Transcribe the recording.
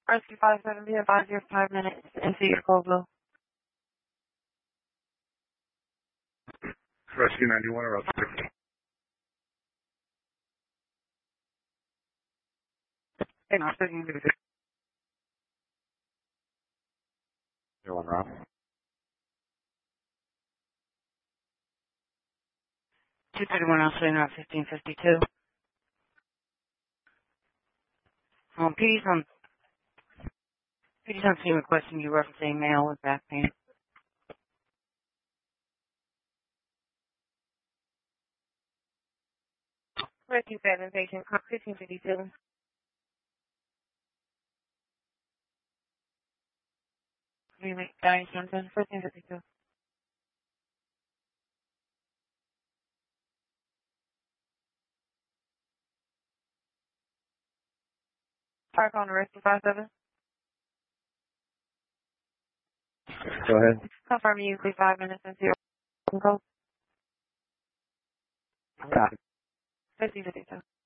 Rescue 570, advise you 5 minutes into your call flow. Rescue 91, route 6. Hey, I'm speaking to the 01 route. 231 Austin Route 1552. PD's on scene requesting you referencing male with back pain. Rescue 7, patient 1552. Remake dying something, 1552. Park on the Rescue 57. Go ahead. Confirm you 5 minutes into your call. Copy. 1552.